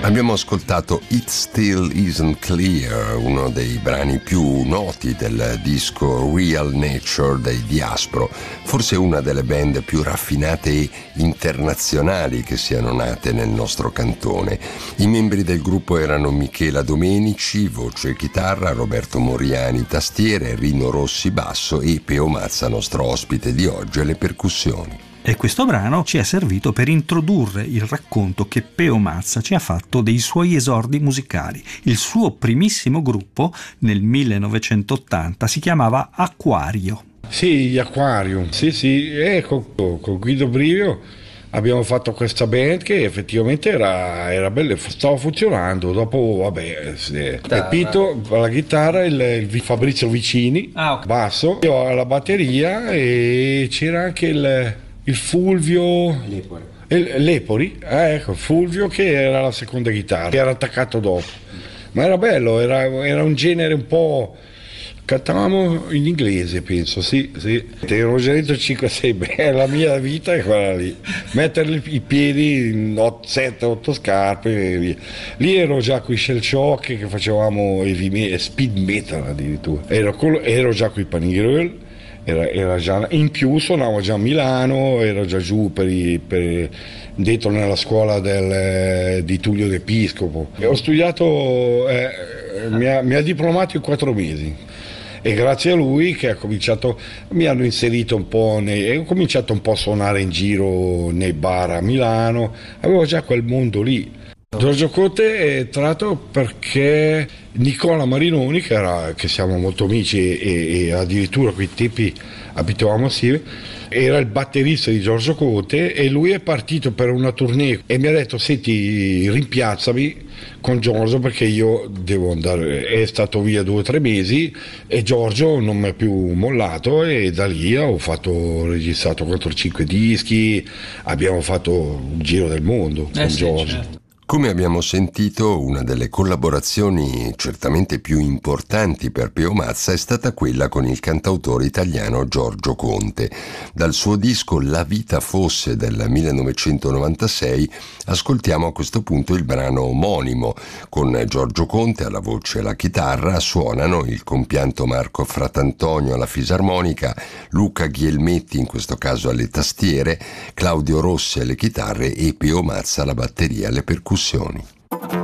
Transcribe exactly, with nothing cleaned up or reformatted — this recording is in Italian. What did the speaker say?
Abbiamo ascoltato It Still Isn't Clear, uno dei brani più noti del disco Real Nature dei Diaspro, forse una delle band più raffinate e internazionali che siano nate nel nostro cantone. I membri del gruppo erano Michela Domenici, voce e chitarra, Roberto Moriani, tastiere, Rino Rossi, basso e Peo Mazza, nostro ospite di oggi, alle percussioni. E questo brano ci è servito per introdurre il racconto che Peo Mazza ci ha fatto dei suoi esordi musicali. Il suo primissimo gruppo nel millenovecentottanta si chiamava Acquario. Sì, gli Acquario, sì sì, e con, con Guido Brivio abbiamo fatto questa band che effettivamente era, era bella, stava funzionando. Dopo, vabbè, Pepito alla chitarra, il, il Fabrizio Vicini, ah, okay. basso, io alla batteria e c'era anche il... il Fulvio Lepori, il, Lepori eh, ecco, Fulvio che era la seconda chitarra, che era attaccato dopo, ma era bello, era, era un genere un po', cantavamo in inglese, penso, sì, sì. Ero già dentro cinque sei, beh, la mia vita è quella lì, mettere i piedi in sette otto scarpe e via. Lì ero già con i Shell Shock che facevamo heavy, speed metal addirittura, ero, ero già con i Panigrel. Era, era già, in più suonavo già a Milano, ero già giù per, i, per dentro nella scuola del, di Tullio D'Episcopo e ho studiato, eh, mi, ha, mi ha diplomato in quattro mesi e grazie a lui che ha cominciato, mi hanno inserito un po' nei, ho cominciato un po' a suonare in giro nei bar a Milano, avevo già quel mondo lì. Giorgio Conte è tratto perché Nicola Marinoni, che, era, che siamo molto amici e, e addirittura a quei tempi abitavamo assieme, era il batterista di Giorgio Conte e lui è partito per una tournée e mi ha detto: senti, rimpiazzami con Giorgio perché io devo andare. È stato via due o tre mesi e Giorgio non mi ha più mollato e da lì ho fatto, ho registrato quattro cinque dischi, abbiamo fatto un giro del mondo eh con sì, Giorgio. Certo. Come abbiamo sentito, una delle collaborazioni certamente più importanti per Peo Mazza è stata quella con il cantautore italiano Giorgio Conte. Dal suo disco La vita fosse del millenovecentonovantasei ascoltiamo a questo punto il brano omonimo. Con Giorgio Conte alla voce e alla chitarra suonano il compianto Marco Fratantonio alla fisarmonica, Luca Ghielmetti in questo caso alle tastiere, Claudio Rossi alle chitarre e Peo Mazza alla batteria e alle percussioni.